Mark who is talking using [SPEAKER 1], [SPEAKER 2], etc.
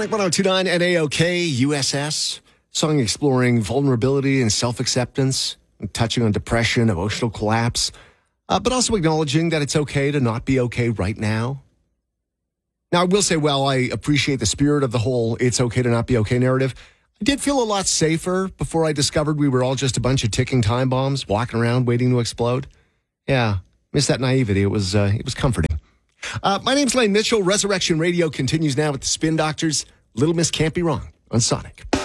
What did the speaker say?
[SPEAKER 1] Sonic 102.9 and AOK USS. Song exploring vulnerability and self-acceptance, touching on depression, emotional collapse, but also acknowledging that it's okay to not be okay right now. Now, I will say, while I appreciate the spirit of the whole it's okay to not be okay narrative, I did feel a lot safer before I discovered we were all just a bunch of ticking time bombs walking around waiting to explode. Yeah, missed that naivety. It was comforting. My name's Lane Mitchell. Resurrection Radio continues now with the Spin Doctors. Little Miss Can't Be Wrong on Sonic.